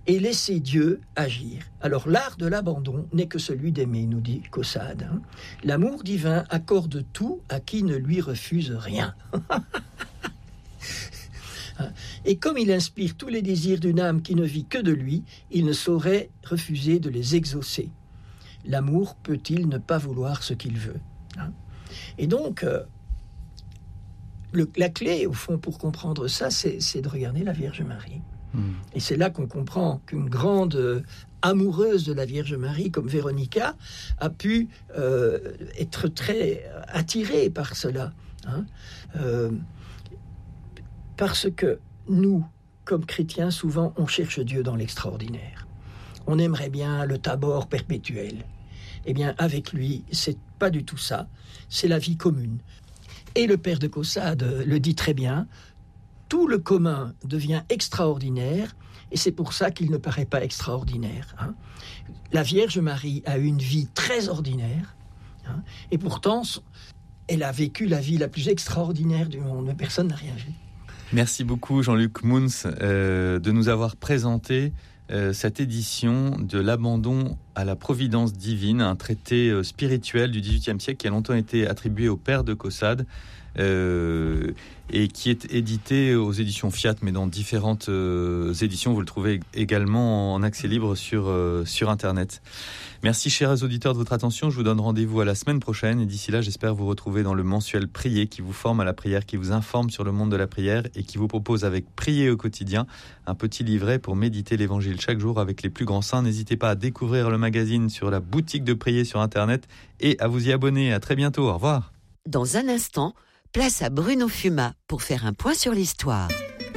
et laisser Dieu agir. Alors l'art de l'abandon n'est que celui d'aimer, nous dit Caussade. L'amour divin accorde tout à qui ne lui refuse rien. Et comme il inspire tous les désirs d'une âme qui ne vit que de lui, il ne saurait refuser de les exaucer. L'amour peut-il ne pas vouloir ce qu'il veut? Et donc, la clé, au fond, pour comprendre ça, c'est de regarder la Vierge Marie. Et c'est là qu'on comprend qu'une grande amoureuse de la Vierge Marie, comme Véronica, a pu être très attirée par cela. Parce que nous, comme chrétiens, souvent, on cherche Dieu dans l'extraordinaire. On aimerait bien le Tabor perpétuel. Eh bien, avec lui, c'est pas du tout ça. C'est la vie commune. Et le père de Caussade le dit très bien, tout le commun devient extraordinaire, et c'est pour ça qu'il ne paraît pas extraordinaire. La Vierge Marie a eu une vie très ordinaire, et pourtant, elle a vécu la vie la plus extraordinaire du monde. Personne n'a rien vu. Merci beaucoup Jean-Luc Mouns de nous avoir présenté cette édition de l'abandon à la providence divine, un traité spirituel du XVIIIe siècle qui a longtemps été attribué au père de Caussade et qui est édité aux éditions Fiat, mais dans différentes éditions. Vous le trouvez également en accès libre sur Internet. Merci chers auditeurs de votre attention. Je vous donne rendez-vous à la semaine prochaine et d'ici là, j'espère vous retrouver dans le mensuel Prier qui vous forme à la prière, qui vous informe sur le monde de la prière et qui vous propose avec Prier au quotidien un petit livret pour méditer l'évangile chaque jour avec les plus grands saints. N'hésitez pas à découvrir le magazine sur la boutique de Prier sur Internet et à vous y abonner. À très bientôt. Au revoir. Dans un instant, place à Bruno Fuma pour faire un point sur l'histoire.